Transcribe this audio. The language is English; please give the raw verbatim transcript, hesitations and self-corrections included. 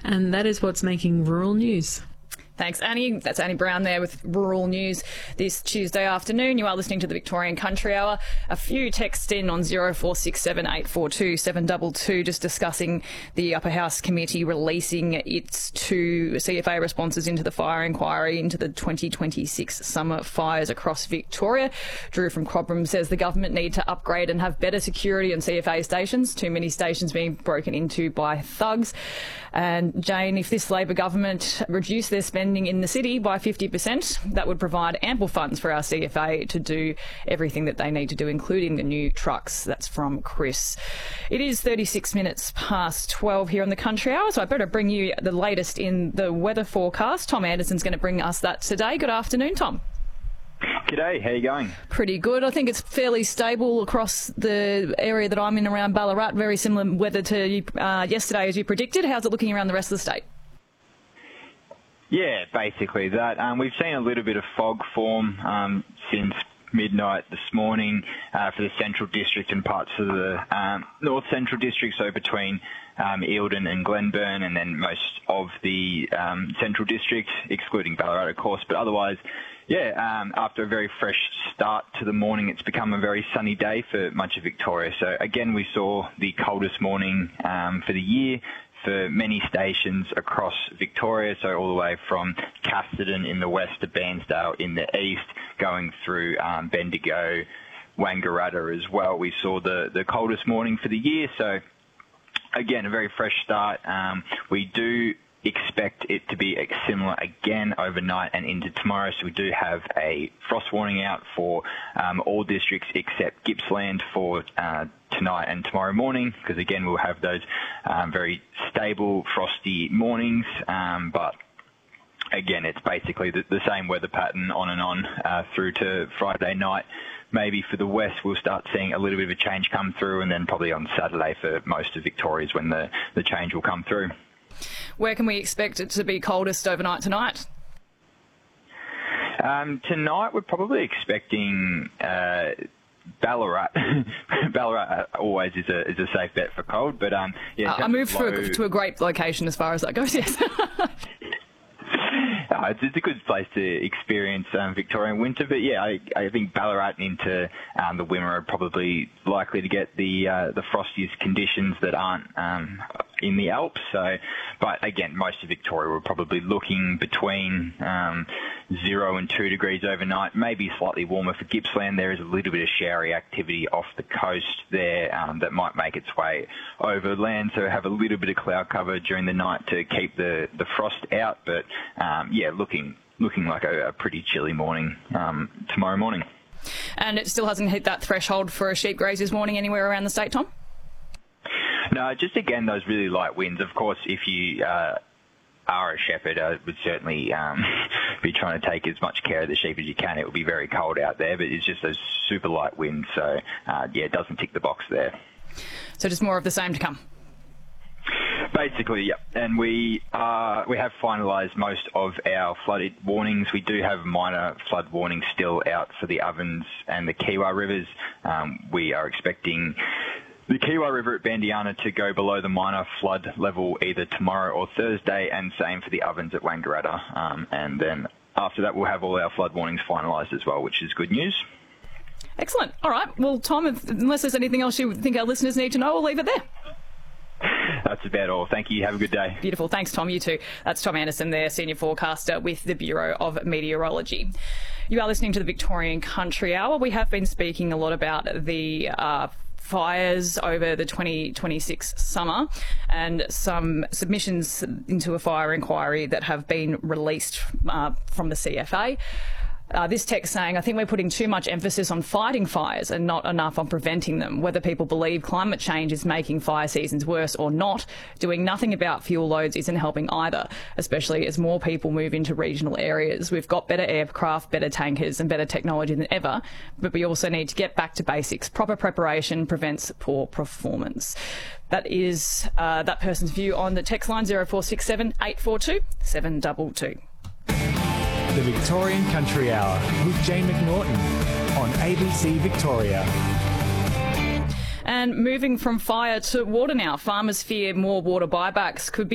And that is what's making rural news. Thanks, Annie. That's Annie Brown there with Rural News this Tuesday afternoon. You are listening to the Victorian Country Hour. A few texts in on zero four six seven eight four two seven two two just discussing the Upper House Committee releasing its two C F A responses into the fire inquiry into the twenty twenty-six summer fires across Victoria. Drew from Cobram says the government need to upgrade and have better security on C F A stations. Too many stations being broken into by thugs. And Jane, if this Labor government reduced their spending in the city by fifty percent, that would provide ample funds for our C F A to do everything that they need to do, including the new trucks. That's from Chris. It is thirty-six minutes past twelve here on the Country Hour, so I better bring you the latest in the weather forecast. Tom Anderson's going to bring us that today. Good afternoon, Tom. G'day, how you going? Pretty good. I think it's fairly stable across the area that I'm in around Ballarat. Very similar weather to uh, yesterday as you predicted. How's it looking around the rest of the state? Yeah, basically that. Um, we've seen a little bit of fog form um, since midnight this morning uh, for the Central District and parts of the um, North Central District, so between um, Eildon and Glenburn, and then most of the um, Central District, excluding Ballarat, of course. But otherwise, yeah, um, after a very fresh start to the morning, it's become a very sunny day for much of Victoria. So again, we saw the coldest morning um, for the year for many stations across Victoria, so all the way from Casterton in the west to Bairnsdale in the east, going through um, Bendigo, Wangaratta as well. We saw the, the coldest morning for the year, so again, a very fresh start. Um, we do expect it to be similar again overnight and into tomorrow. So we do have a frost warning out for um, all districts except Gippsland for uh, tonight and tomorrow morning, because again we'll have those um, very stable frosty mornings, um, but again it's basically the, the same weather pattern on and on uh, through to Friday night. Maybe for the west we'll start seeing a little bit of a change come through, and then probably on Saturday for most of Victoria is when the, the change will come through. Where can we expect it to be coldest overnight tonight? Um, tonight we're probably expecting uh, Ballarat. Ballarat always is a is a safe bet for cold, but um, yeah. Uh, I moved for a, to a great location as far as that goes. Yes. Uh, it's, it's a good place to experience um, Victorian winter, but yeah, I, I think Ballarat into um, the Wimmera are probably likely to get the uh, the frostiest conditions that aren't um, in the Alps. So, but again, most of Victoria we're probably looking between um, zero and two degrees overnight, maybe slightly warmer for Gippsland. There is a little bit of showery activity off the coast there um, that might make its way over land, so have a little bit of cloud cover during the night to keep the, the frost out. But um, yeah, looking looking like a, a pretty chilly morning um, tomorrow morning. And it still hasn't hit that threshold for a sheep graze this morning anywhere around the state, Tom? No, just again, those really light winds. Of course, if you uh, are a shepherd, I would certainly um, be trying to take as much care of the sheep as you can. It will be very cold out there, but it's just those super light winds. So, uh, yeah, it doesn't tick the box there. So just more of the same to come? Basically, yeah. And we uh, we have finalised most of our flooded warnings. We do have minor flood warnings still out for the Ovens and the Kiewa rivers. Um, we are expecting the Kiewa River at Bandiana to go below the minor flood level either tomorrow or Thursday, and same for the Ovens at Wangaratta. Um, and then after that, we'll have all our flood warnings finalised as well, which is good news. Excellent. All right. Well, Tom, if, unless there's anything else you think our listeners need to know, we'll leave it there. That's about all. Thank you. Have a good day. Beautiful. Thanks, Tom. You too. That's Tom Anderson there, Senior Forecaster with the Bureau of Meteorology. You are listening to the Victorian Country Hour. We have been speaking a lot about the uh, fires over the twenty twenty-six summer and some submissions into a fire inquiry that have been released uh, from the C F A. Uh, this text saying, I think we're putting too much emphasis on fighting fires and not enough on preventing them. Whether people believe climate change is making fire seasons worse or not, doing nothing about fuel loads isn't helping either, especially as more people move into regional areas. We've got better aircraft, better tankers and better technology than ever, but we also need to get back to basics. Proper preparation prevents poor performance. That is uh, that person's view on the text line zero four six seven eight four two seven two two. The Victorian Country Hour with Jane McNaughton on A B C Victoria. And moving from fire to water now, farmers fear more water buybacks could be